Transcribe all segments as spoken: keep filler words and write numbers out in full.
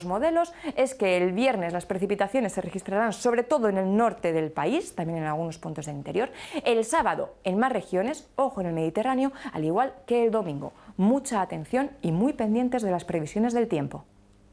modelos es que el viernes las precipitaciones se registrarán sobre todo en el norte del país, también en algunos puntos del interior. El sábado en más regiones, ojo en el Mediterráneo, al igual que el domingo. Mucha atención y muy pendientes de las previsiones del tiempo.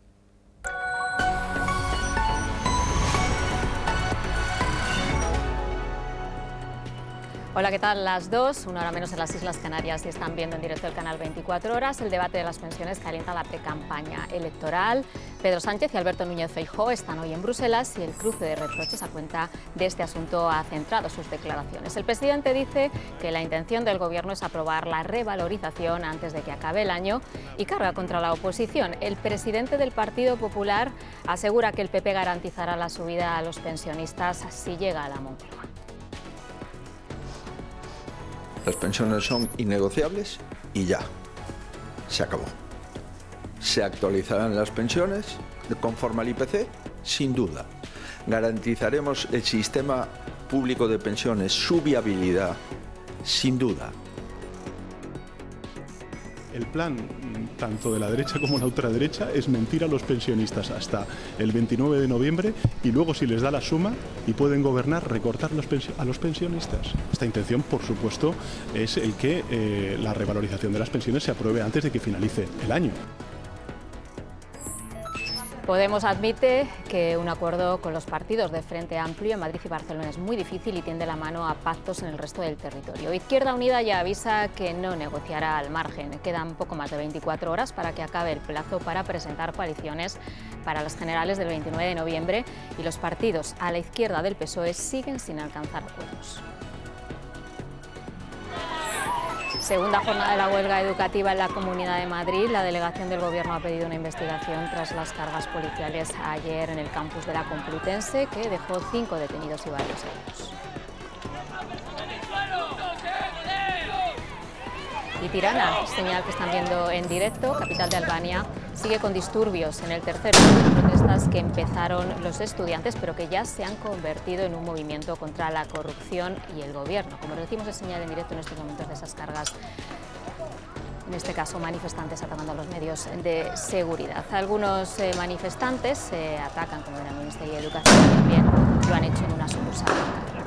Hola, ¿qué tal? Las dos, una hora menos en las Islas Canarias, y están viendo en directo el canal veinticuatro horas. El debate de las pensiones calienta la precampaña electoral. Pedro Sánchez y Alberto Núñez Feijóo están hoy en Bruselas y el cruce de reproches a cuenta de este asunto ha centrado sus declaraciones. El presidente dice que la intención del gobierno es aprobar la revalorización antes de que acabe el año y carga contra la oposición. El presidente del Partido Popular asegura que el P P garantizará la subida a los pensionistas si llega a la Moncloa. Las pensiones son innegociables y ya, se acabó. Se actualizarán las pensiones conforme al I P C, sin duda. Garantizaremos el sistema público de pensiones, su viabilidad, sin duda. El plan, tanto de la derecha como la ultraderecha, es mentir a los pensionistas hasta el veintinueve de noviembre y luego, si les da la suma y pueden gobernar, recortar los a los pensionistas. Esta intención, por supuesto, es el que eh, la revalorización de las pensiones se apruebe antes de que finalice el año. Podemos admite que un acuerdo con los partidos de Frente Amplio en Madrid y Barcelona es muy difícil y tiende la mano a pactos en el resto del territorio. Izquierda Unida ya avisa que no negociará al margen. Quedan poco más de veinticuatro horas para que acabe el plazo para presentar coaliciones para las generales del veintinueve de noviembre y los partidos a la izquierda del P S O E siguen sin alcanzar acuerdos. Segunda jornada de la huelga educativa en la Comunidad de Madrid. La delegación del Gobierno ha pedido una investigación tras las cargas policiales ayer en el campus de la Complutense, que dejó cinco detenidos y varios heridos. Y Tirana, señal que están viendo en directo, capital de Albania, sigue con disturbios en el tercero de las protestas que empezaron los estudiantes, pero que ya se han convertido en un movimiento contra la corrupción y el gobierno. Como decimos, es señal en directo en estos momentos de esas cargas, en este caso manifestantes atacando a los medios de seguridad. Algunos eh, manifestantes se eh, atacan, como en el Ministerio de Educación, también lo han hecho en una sucursal.